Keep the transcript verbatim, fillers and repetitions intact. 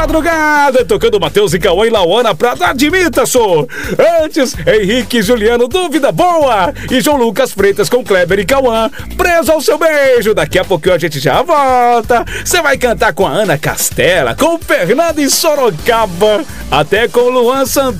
madrugada, tocando Matheus e Cauã e Lauana pra Admita, só. Antes, Henrique e Juliano, Dúvida Boa. E João Lucas Freitas com Kleber e Cauã, Preso ao Seu Beijo. Daqui a pouquinho a gente já volta. Você vai cantar com a Ana Castela, com o Fernando em Sorocaba, até com o Luan Santana.